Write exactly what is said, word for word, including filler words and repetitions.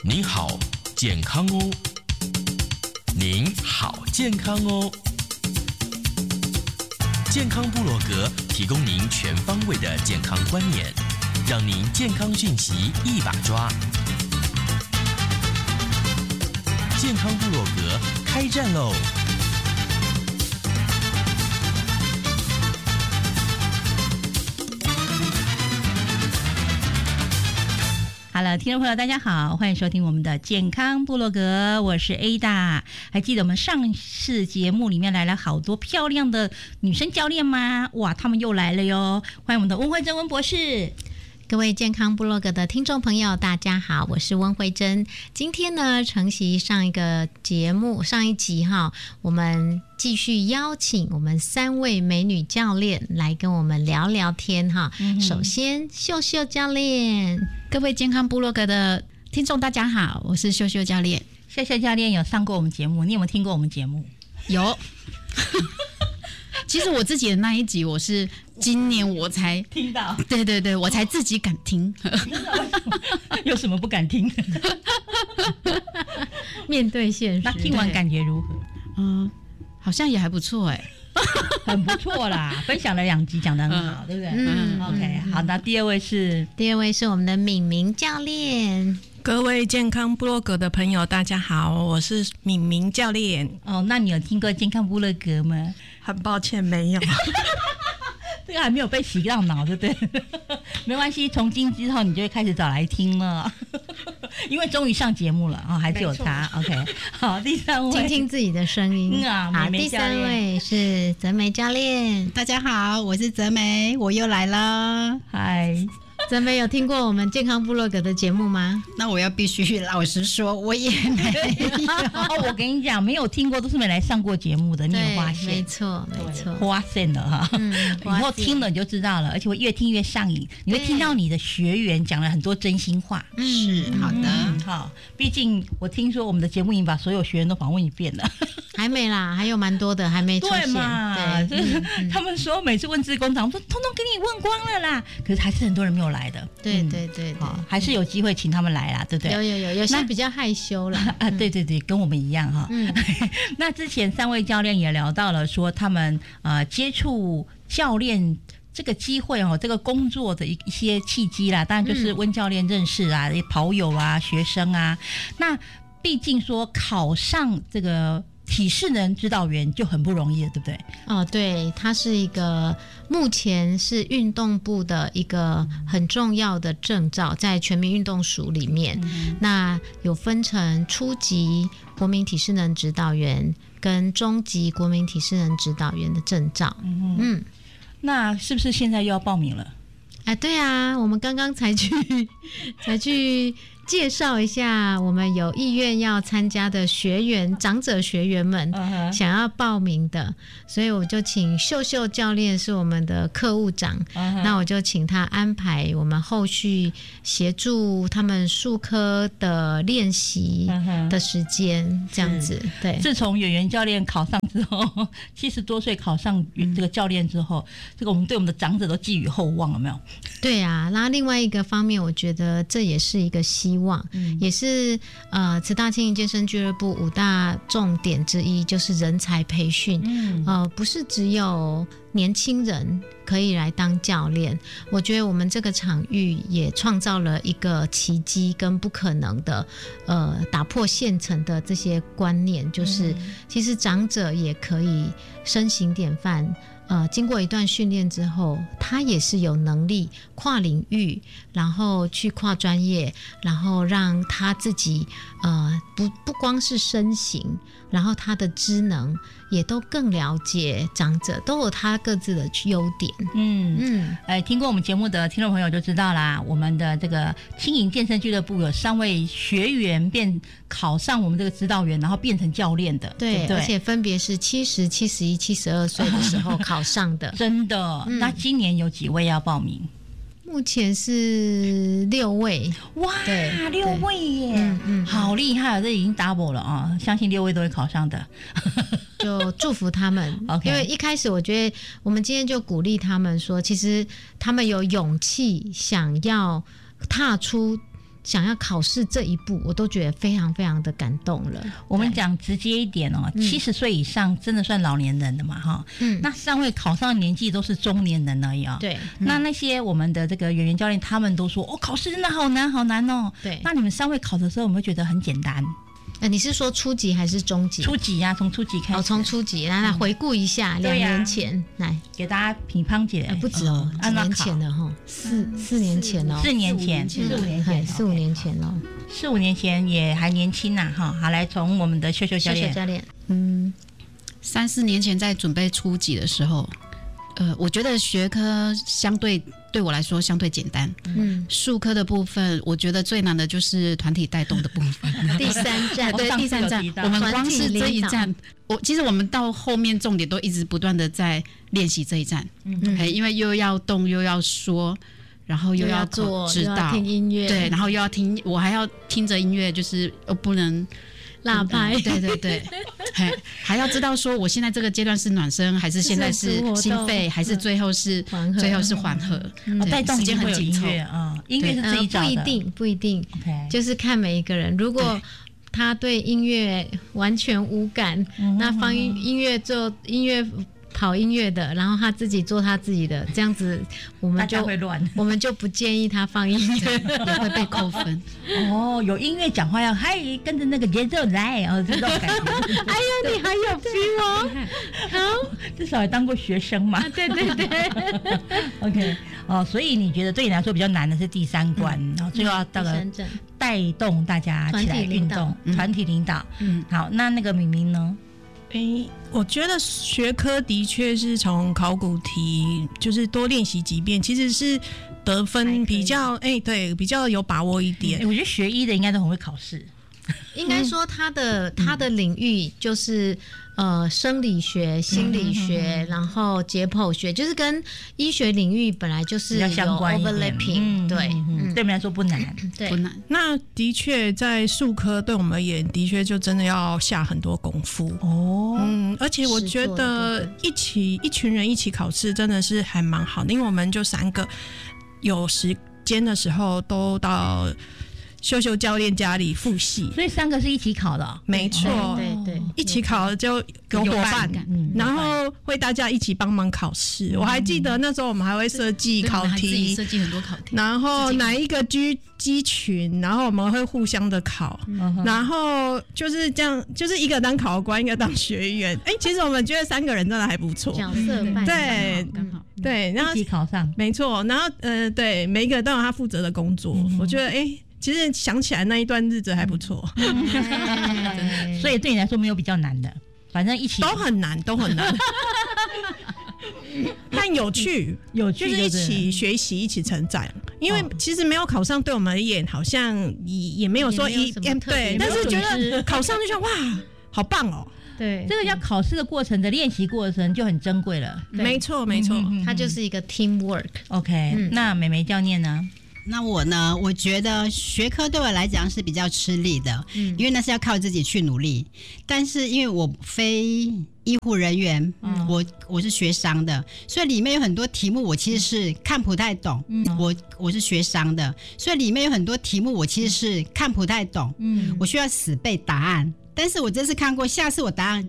您好，健康哦。您好，健康哦。健康部落格提供您全方位的健康观念，让您健康讯息一把抓。健康部落格开战喽！ 好了，听众朋友大家好，欢迎收听我们的健康部落格，我是 Ada。 还记得我们上次节目里面来了好多漂亮的女生教练吗？哇，他们又来了哟！欢迎我们的温慧珍温博士。 各位健康部落格的听众朋友大家好，我是温慧珍。今天呢，承袭上一个节目上一集哈，我们继续邀请我们三位美女教练来跟我们聊聊天哈、嗯、首先秀秀教练。 各位健康部落格的听众大家好，我是秀秀教练。 秀秀教练有上过我们节目，你有没有听过我们节目？ 有其实我自己的那一集我是今年我才听到， 对对对，我才自己敢听。 有什么不敢听？ 面对现实， 那听完感觉如何？ 嗯，好像也还不错哎、 欸，很不错啦，分享了两集，讲得很好，嗯、对不对？嗯 ，OK， 好，那第二位是第二位是我们的敏明教练。 各位健康部落格的朋友大家好，我是敏明教练。 哦，那你有听过健康部落格吗？ 很抱歉没有。 这个还没有被洗到脑，对不对？没关系，从今之后你就会开始找来听了，因为终于上节目了啊、哦，还是有他。OK， 好，第三位， 听听自己的声音、 嗯、啊。 好，第三位是泽梅教练。 大家好，我是泽梅，我又来了。 嗨。 泽梅有听过我们健康部落格的节目吗？ 那我要必须老实说，我也没有。 哦，我跟你讲，没有听过都是没来上过节目的，你有发现？ 没错，没错， 发现了哈。嗯，以后听了你就知道了，而且会越听越上瘾，你会听到你的学员讲了很多真心话。 是好的、 嗯，好。毕竟我听说我们的节目已经把所有学员都访问一遍了。 还没啦，还有蛮多的还没出现。 对嘛？对，就是、嗯、他们说每次问志工长，我说通通给你问光了啦，可是还是很多人没有来的。 对对对对、 嗯，还是有机会请他们来啦，对不对？ 有有有，有些比较害羞啦。 啊，对对对，跟我们一样哈。嗯、那之前三位教练也聊到了，说他们呃接触教练这个机会哦，这个工作的一一些契机啦，当然就是温教练认识啊，嗯、跑友啊，学生啊。那毕竟说考上这个体适能指导员就很不容易了，对不对？ 哦，对，它是一个目前是运动部的一个很重要的证照，在全民运动署里面、嗯、那有分成初级国民体适能指导员跟中级国民体适能指导员的证照。 嗯, 嗯， 那是不是现在又要报名了？ 哎，对啊，我们刚刚才去才去介绍一下我们有意愿要参加的学员长者学员们想要报名的， uh-huh. 所以我就请秀秀教练是我们的课务长、uh-huh. 那我就请他安排我们后续协助他们术科的练习的时间、uh-huh. 这样子。对， 自从演员教练考上之后，七十多岁考上这个教练之后、嗯、这个我们对我们的长者都寄予厚望，有没有？ 对啊，那另外一个方面我觉得这也是一个希望，嗯、也是呃慈大轻盈健身俱乐部五大重点之一，就是人才培训、嗯、呃不是只有年轻人可以来当教练，我觉得我们这个场域也创造了一个奇迹跟不可能的呃打破现成的这些观念，就是其实长者也可以身形典范，呃，经过一段训练之后，他也是有能力跨领域，然后去跨专业，然后让他自己呃不不光是身形，然后他的知能也都更了解长者，都有他各自的优点。 嗯嗯，哎，听过我们节目的听众朋友就知道啦，我们的这个轻盈健身俱乐部有三位学员变考上我们这个指导员，然后变成教练的， 对, 对, 对， 而且分别是七十、七十一、七十二岁的时候考上的， 真的、嗯。那今年有几位要报名？ 目前是六位。 哇，六位耶，嗯嗯，好厉害，这已经 double 了啊！相信六位都会考上的， 就祝福他们。 okay. 因为一开始我觉得我们今天就鼓励他们说，其实他们有勇气想要踏出想要考试这一步，我都觉得非常非常的感动了。 我们讲直接一点哦，七十岁以上真的算老年人的嘛哈。嗯，那上位考上的年纪都是中年人而已啊、哦。 对， 那那些我们的这个圆圆教练，他们都说哦，考试真的好难好难哦。 对， 那你们上位考的时候，有没有觉得很简单？ 呃，你是说初级还是中级？ 初级呀、啊，从初级开始。 哦，从初级来来回顾一下，两、嗯、年前、啊、来给大家评判姐、 呃，不止哦，几、嗯、年前了哈，四四年前哦， 四年前，四五年前， 四五年前了， 四五年前也还年轻呐哈。好，来从我们的秀秀教练， 秀秀教练， 嗯，三四年前在准备初级的时候，呃，我觉得学科相对对我来说相对简单，嗯，术科的部分，我觉得最难的就是团体带动的部分。 第三站， 对，第三站，我们光是这一站，我其实我们到后面重点都一直不断的在练习这一站，嗯，因为又要动又要说，然后又要做指导， 听音乐， 对，然后又要听，我还要听着音乐，就是又不能。 拉拍、 嗯，对对对，还还要知道说我现在这个阶段是暖身，还是现在是心肺，还是最后是最后是缓和？ 带动时间很紧凑啊，音乐是自己找的、 呃，不一定不一定， okay. 就是看每一个人。如果他对音乐完全无感，那放音音乐做音乐。跑音乐的，然后他自己做他自己的，这样子我们就会乱， 我们就不建议他放音乐， 也会被扣分。 哦，有音乐讲话要嗨，跟着那个节奏来，哦，这种感觉。 哎呀，你还有 feel 哦， 好，至少也当过学生嘛。 啊、对对对。 OK， 哦，所以你觉得对你来说比较难的是第三关，嗯、然后最后要到了带动大家起来运动，团体领导。嗯，好，那那个明明呢？ 诶，我觉得学科的确是从考古题，就是多练习几遍，其实是得分比较，哎，对，比较有把握一点。 我觉得学医的应该都很会考试。 应该说他的、嗯、他的领域就是呃生理学、心理学，嗯、然后解剖学，就是跟医学领域本来就是有 overlapping， 对， 嗯，对我们来说不难， 对， 不难。 那的确在术科对我们而言，的确就真的要下很多功夫哦。嗯，而且我觉得一起一群人一起考试真的是还蛮好的，因为我们就三个有时间的时候都到秀秀教练家里复习， 所以三个是一起考的、哦， 没错， 对 对, 对， 一起考就有伙伴，嗯、然后会大家一起帮忙考试、嗯。我还记得那时候我们还会设计考题， 设计很多考题， 然后哪一个居机群，然后我们会互相的考、嗯，然后就是这样，就是一个当考官，一个当学员。哎、欸，其实我们觉得三个人真的还不错， 角色扮演对， 刚好， 对，然后一起考上， 没错，然后呃，对，每一个都有他负责的工作，嗯、我觉得哎。欸其实想起来那一段日子还不错、 嗯，所以对你来说没有比较难的，反正一起都很难，都很难，但有趣， 有趣就是一起学习，一起成长。因为其实没有考上，对我们而言好像也也没有说一对，但是觉得考上就想哇，好棒哦。 对， 这个叫考试的过程的练习过程就很珍贵了。 没错，没错， 它就是一个 teamwork。 OK，、嗯、那美眉教练呢？ 那我呢？我觉得学科对我来讲是比较吃力的，嗯，因为那是要靠自己去努力。但是因为我非医护人员，嗯，我我是学商的，所以里面有很多题目我其实是看不太懂。嗯，我我是学商的，所以里面有很多题目我其实是看不太懂。嗯，我需要死背答案。但是我这次看过，下次我答案